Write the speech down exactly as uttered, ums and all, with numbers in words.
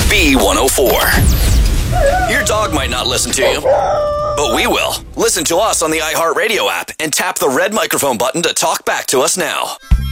B one oh four. Your dog might not listen to you, but we will. Listen to us on the iHeartRadio app and tap the red microphone button to talk back to us now.